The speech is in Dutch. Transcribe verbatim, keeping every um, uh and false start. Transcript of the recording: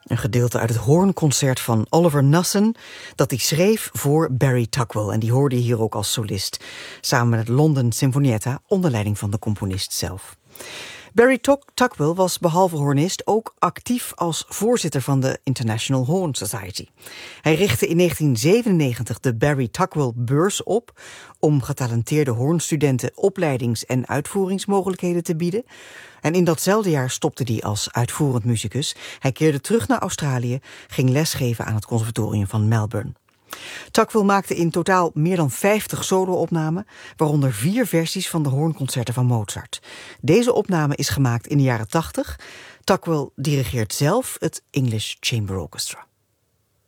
Een gedeelte uit het hoornconcert van Oliver Knussen, dat hij schreef voor Barry Tuckwell. En die hoorde je hier ook als solist, samen met het London Sinfonietta onder leiding van de componist zelf. Barry Tuckwell was behalve hoornist ook actief als voorzitter van de International Horn Society. Hij richtte in negentien zevenennegentig de Barry Tuckwell Beurs op om getalenteerde hoornstudenten opleidings- en uitvoeringsmogelijkheden te bieden. En in datzelfde jaar stopte hij als uitvoerend muzikus. Hij keerde terug naar Australië, ging lesgeven aan het conservatorium van Melbourne. Tuckwell maakte in totaal meer dan vijftig solo-opnamen, waaronder vier versies van de hoornconcerten van Mozart. Deze opname is gemaakt in de jaren tachtig. Tuckwell dirigeert zelf het English Chamber Orchestra.